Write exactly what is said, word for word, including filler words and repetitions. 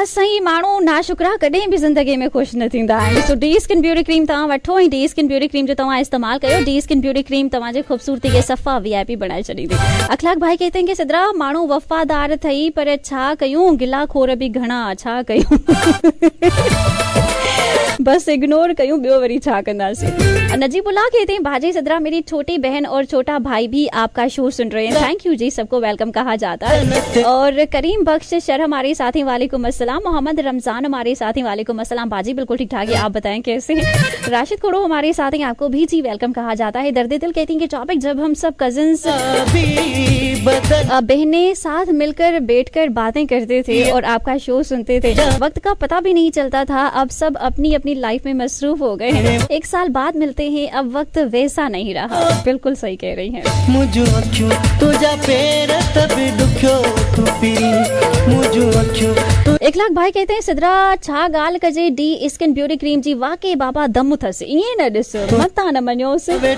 सही माण्हू नाशुक्रा कॾहिं बि ज़िंदगी में ख़ुशि न थींदा आहिनि। सो डी स्किन ब्यूटी क्रीम तव्हां वठो ऐं डी स्किन ब्यूटी क्रीम जो तव्हां इस्तेमाल कयो। डी स्किन ब्यूटी क्रीम तव्हांजे ख़ूबसूरती खे सफ़ा वी आई पी बणाए छॾींदी। अखलाक भाई कहते हैं कि सिद्रा माण्हू वफ़ादार थई पर छा कयूं, गिला खोर बि घणा, छा कयूं बस इग्नोर कयूं, ॿियो वरी छा कंदासीं। नजीबुल्ला कहते हैं भाजी सिद्रा मेरी छोटी बहन और छोटा भाई भी आपका शो सुन रहे हैं। थैंक यू जी, सबको वेलकम कहा जाता है। और करीम बख्श शर हमारे साथी वालेकुम अस्सलाम। मोहम्मद रमजान हमारे साथी वालेकुम अस्सलाम। बाजी बिल्कुल ठीक ठाक है, आप बताएं कैसे हैं। राशिद खोड़ो हमारे साथी, आपको भी जी वेलकम कहा जाता है। दर्द दिल कहती हैं कि टॉपिक जब हम सब कजिन्स बहनें साथ मिलकर बैठकर बातें करते थे और आपका शो सुनते थे, वक्त का पता भी नहीं चलता था। अब सब अपनी अपनी लाइफ में मसरूफ हो गए हैं। एक साल बाद मिलते हैं, अब वक्त वैसा नहीं रहा। बिल्कुल सही कह रही हैं। एक लाख भाई कहते हैं सिद्रा छा गाल कजे डी स्किन ब्यूटी क्रीम जी, वाकई बाबा दम थस, ईअं न ॾिस मता न मञोसि।